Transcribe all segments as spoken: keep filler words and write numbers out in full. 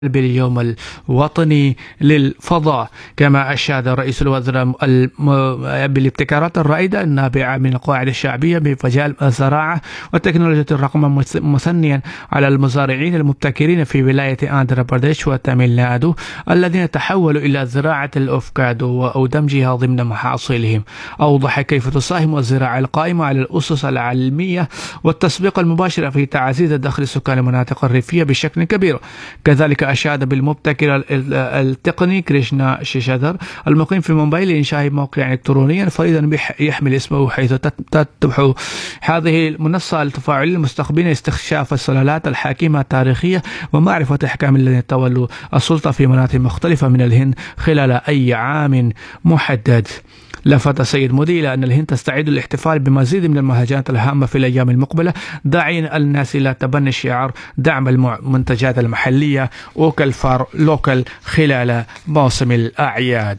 باليوم الوطني للفضاء. كما أشاد رئيس الوزراء بالابتكارات الرائدة النابعة من القواعد الشعبية بمجال الزراعة وتكنولوجيا الرقم، مثنيا على المزارعين المبتكرين في ولاية آندھرا برديش وتاميل نادو الذين تحولوا إلى زراعة الأفوكادو أو دمجها ضمن محاصيلهم. أوضح كيف تساهم الزراعة القائمة على الأسس العلمية والتسويق المباشر في تعزيز دخل سكان المناطق الريفية بشكل كبير. كذلك أشاد بالمبتكر التقني كريشنا شيشادر المقيم في مومباي لإنشاء موقع إلكترونيا فريدا يحمل اسمه، حيث تتبع هذه المنصة التفاعلية المستقبلين استكشاف السلالات الحاكمة التاريخية ومعرفة أحكام الذين تولوا السلطة في مناطق مختلفة من الهند خلال أي عام محدد. لفت السيد مودي إلى أن الهند تستعد للاحتفال بمزيد من المهرجانات الهامة في الأيام المقبلة، داعيا الناس إلى تبني شعار دعم المنتجات المحلية ووكل فار لوكال خلال موسم الأعياد.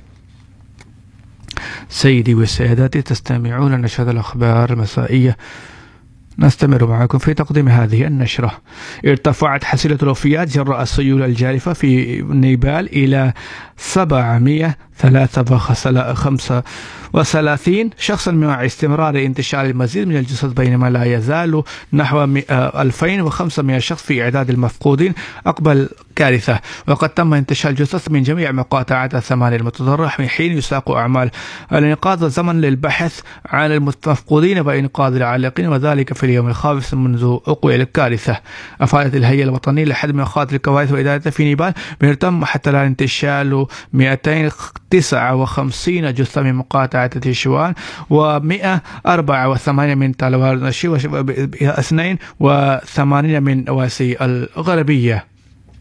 سيدي وسيداتي، تستمعون لنشرة الأخبار المسائية. نستمر معكم في تقديم هذه النشرة. ارتفعت حصيلة الوفيات جراء السيول الجارفة في نيبال إلى سبعمئة وثلاثة وخمسة وثلاثين شخصا مع استمرار انتشار المزيد من الجثث، بينما لا يزال نحو ألفين وخمسمئة شخص في إعداد المفقودين عقب الكارثة. وقد تم انتشال جثث من جميع مقاطعات الثمانية المتضررة من حين يساق أعمال الإنقاذ الزمن للبحث عن المفقودين وإنقاذ العالقين، وذلك في اليوم الخامس منذ وقوع الكارثة. أفادت الهيئة الوطنية لحد من مخاطر الكوارث وإدارتها في نيبال بأن تم حتى الآن انتشال مئتين وتسعة وخمسين جثة من مقاطعة تيشوان ومئة وأربعة وثمانين من تالوارنشي واثنين وثمانين من نواسي الغربية.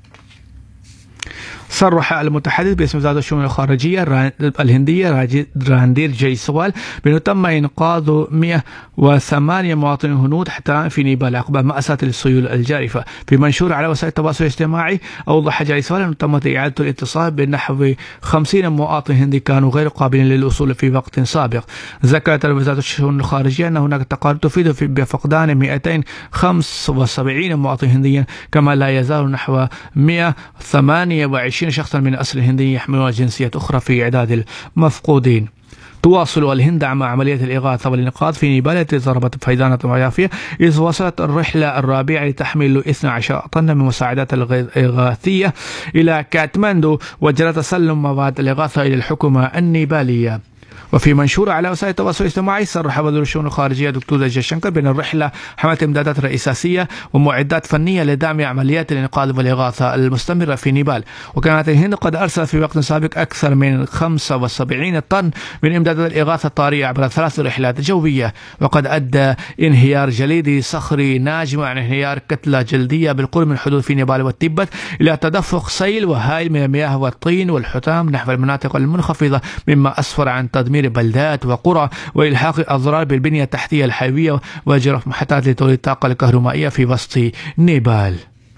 صرح المتحدث باسم وزارة الشؤون الخارجية الهندية راندير جيسوال بأنه تم إنقاذ مئة وثمانية مواطنين هنود حتى الآن في نيبال عقب مأساة السيول الجارفة. في منشور على وسائل التواصل الاجتماعي، أوضح جيسوال أنه تمت إعادة الاتصال بنحو خمسين مواطن هندي كانوا غير قابلين للوصول في وقت سابق. ذكرت وزارة الشؤون الخارجية أن هناك تقارير تفيد بفقدان مئتين وخمسة وسبعين مواطن هنديا، كما لا يزال نحو مئة وثمانية وعشرين شخصا من أصل هندي يحملون جنسية أخرى في إعداد المفقودين. تواصل الهند مع عملية الإغاثة والإنقاذ في نيبال التي ضربت فيضانة ويافية، إذ وصلت الرحلة الرابعة لتحمل اثني عشر طن من مساعدات الإغاثية إلى كاتماندو، وجرى تسلم مواد الإغاثة إلى الحكومة النيبالية. وفي منشور على وسائل التواصل الاجتماعي، صرح وزير الشؤون الخارجية دكتور جيشنكر بأن الرحلة حملت إمدادات رئيسية ومعدات فنية لدعم عمليات الإنقاذ والإغاثة المستمرة في نيبال. وكانت الهند قد أرسلت في وقت سابق أكثر من خمسة وسبعين طن من إمدادات الإغاثة الطارئة عبر ثلاث رحلات جوية. وقد أدى انهيار جليدي صخري ناجم عن انهيار كتلة جلدية بالقرب من الحدود في نيبال والتبت إلى تدفق سيل وهائل من المياه والطين والحطام نحو المناطق المنخفضة، مما أسفر عن تدمير بلدات وقرى وإلحاق أضرار بالبنية التحتية الحيوية وإجراء محطات لتوليد الطاقة الكهرومائية في وسط نيبال.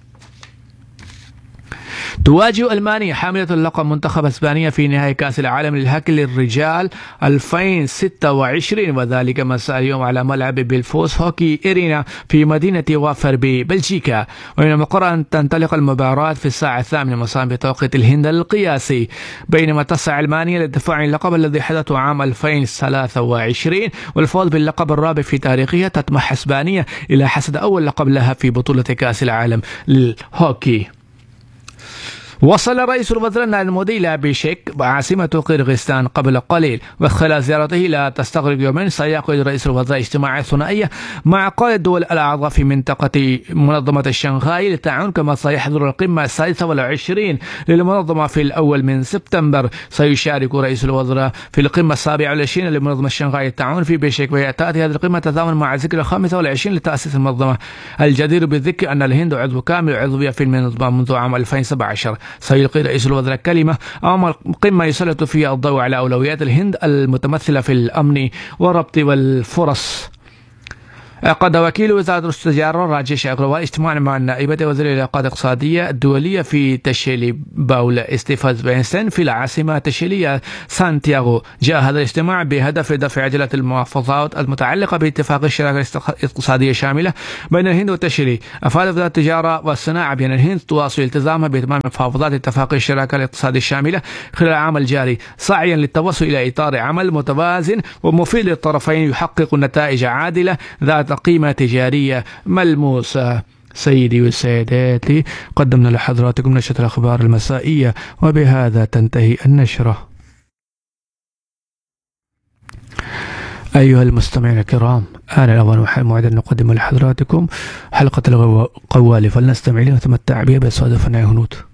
تواجه ألمانيا حاملة اللقب منتخب اسبانيا في نهائي كأس العالم للهاكي للرجال ألفين وستة وعشرين، وذلك مساء اليوم على ملعب بيلفوس هوكي إرينا في مدينة وافر ببلجيكا. ومن المقرر أن تنطلق المباراة في الساعة الثامنة مساء بتوقيت الهند القياسي، بينما تسعى ألمانيا للدفاع عن اللقب الذي حدث عام ألفين وثلاثة وعشرين والفوز باللقب الرابع في تاريخها. تطمح اسبانيا إلى حصد أول لقب لها في بطولة كأس العالم للهوكي. وصل رئيس الوزراء ناريندرا مودي إلى بيشيك عاصمة قرغيزستان قبل قليل، وخلال زيارته لا تستغرق يومين سيعقد رئيس الوزراء اجتماعات ثنائية مع قادة الدول الأعضاء في منطقة منظمة الشنغهاي للتعاون، كما سيحضر القمة السادسة والعشرين للمنظمة في الأول من سبتمبر. سيشارك رئيس الوزراء في القمة السابعة والعشرين لمنظمة الشنغهاي للتعاون في بيشيك، وتأتي هذه القمة تتزامن مع الذكرى الخامسة والعشرين لتأسيس المنظمة. الجدير بالذكر أن الهند عضو كامل عضوية في المنظمة منذ عام ألفين وسبعة عشر. سيلقي رئيس الوزراء كلمة أمام القمة يسلط فيها الضوء على أولويات الهند المتمثلة في الأمن والربط والفرص. عقد وكيل وزارة التجارة راجيش أغروال اجتماعا مع نائبة وزير العلاقات الاقتصادية الدولية في تشيلي باولا ستيفانز بينستين في العاصمة التشيلية سانتياغو. جاء هذا الاجتماع بهدف دفع عجلة المحافظات المتعلقة باتفاق الشراكة الاقتصادية الشاملة بين الهند والتشيلي. أفادت وزارة التجارة والصناعة بأن الهند تواصل التزامها بإتمام مفاوضات اتفاق الشراكة الاقتصادية الشاملة خلال العام الجاري، سعيا للتوصل إلى إطار عمل متوازن ومفيد للطرفين يحقق نتائج عادلة ذات قيمة تجارية ملموسة. سيدي وسادتي، قدمنا لحضراتكم نشرة الأخبار المسائية، وبهذا تنتهي النشرة. أيها المستمعين الكرام، آن الأوان موعد أن نقدم لحضراتكم حلقة القوالي، فلنستمع لها ونتمتع بها بأصوات فنان هنود.